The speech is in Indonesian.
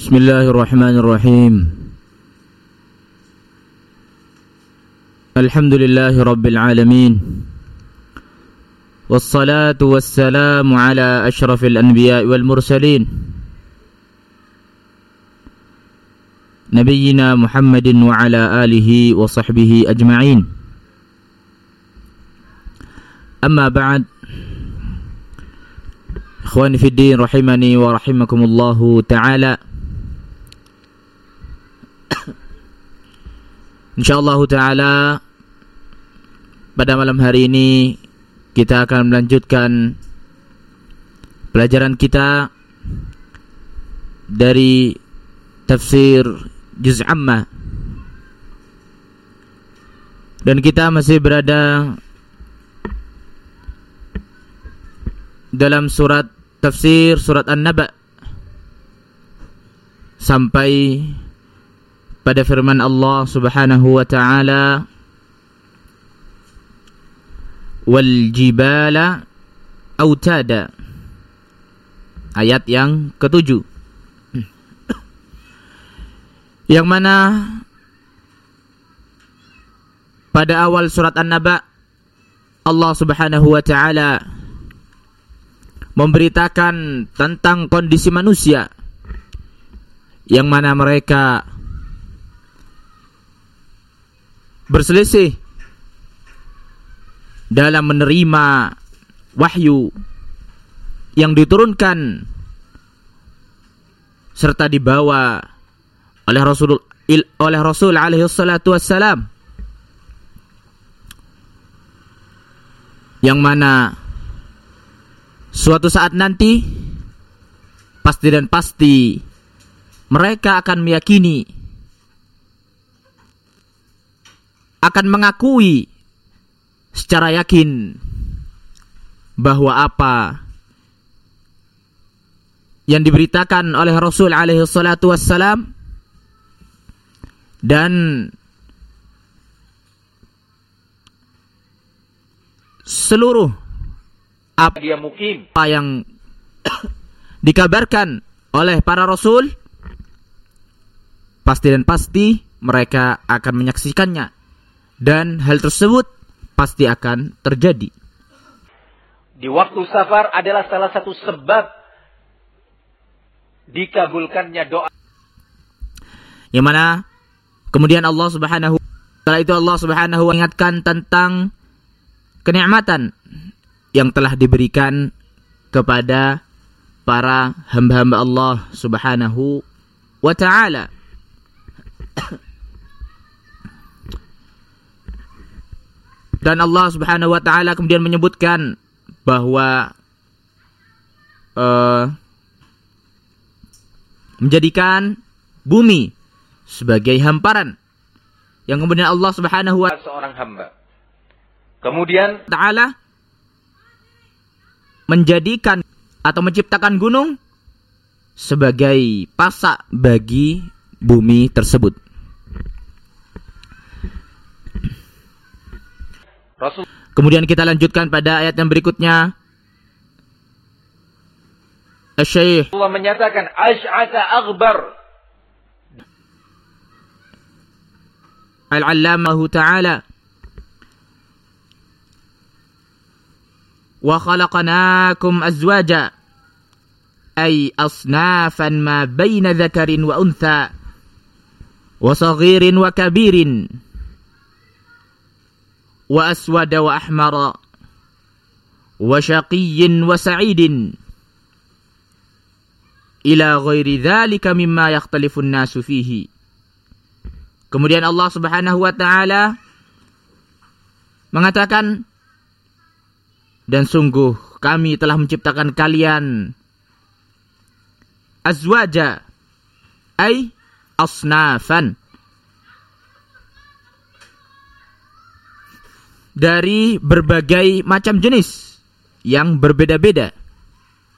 Bismillahirrahmanirrahim. Alhamdulillahi rabbil alamin. Wassalatu wassalamu ala asyrafil anbiya'i wal mursalin, Nabiyyina Muhammadin wa ala alihi wa sahbihi ajma'in. Amma ba'd. Ikhwani fid din rahimani wa rahimakumullahu ta'ala. InsyaAllah ta'ala pada malam hari ini kita akan melanjutkan pelajaran kita dari tafsir Juz' Amma, dan kita masih berada dalam surat tafsir surat An-Naba sampai pada firman Allah Subhanahu wa ta'ala, wal jibala autada, ayat yang ke-7, yang mana pada awal surat An-Naba Allah Subhanahu wa ta'ala memberitakan tentang kondisi manusia yang mana mereka berselisih dalam menerima wahyu yang diturunkan serta dibawa oleh Rasul alaihi salatu wassalam, yang mana suatu saat nanti pasti dan pasti mereka akan meyakini, akan mengakui secara yakin bahwa apa yang diberitakan oleh Rasul alaihi salatu wassalam dan seluruh apa yang dikabarkan oleh para rasul, pasti dan pasti mereka akan menyaksikannya, dan hal tersebut pasti akan terjadi. Di waktu safar adalah salah satu sebab dikabulkannya doa. Yang mana kemudian setelah itu Allah Subhanahu wa ingatkan tentang kenikmatan yang telah diberikan kepada para hamba-hamba Allah Subhanahu wa ta'ala. Dan Allah Subhanahu wa ta'ala kemudian menyebutkan bahwa menjadikan bumi sebagai hamparan, yang kemudian Allah Subhanahu wa ta'ala seorang hamba kemudian ta'ala menjadikan atau menciptakan gunung sebagai pasak bagi bumi tersebut. Kemudian kita lanjutkan pada ayat yang berikutnya. Asy-Syaikh Allah menyatakan asy'atha aghbar. Al-'Allamah ta'ala, wa khalaqnakum azwaja ay asnafan ma baina dzakarin wa untha wa saghirin wa kabirin wa aswada wa ahmara wa syaqiyyin wa sa'idin ila ghairi dzalika mimma yakhtalifun nasu fihi. Kemudian Allah Subhanahu wa ta'ala mengatakan, dan sungguh kami telah menciptakan kalian azwaja ay asnafan, dari berbagai macam jenis yang berbeda-beda.